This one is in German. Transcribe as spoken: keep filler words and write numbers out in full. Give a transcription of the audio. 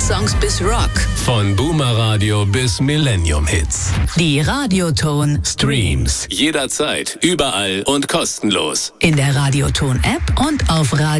Titelsongs bis Rock. Von Boomer Radio bis Millennium Hits. Die Radioton Streams. Jederzeit, überall und kostenlos. In der Radioton App und auf Radio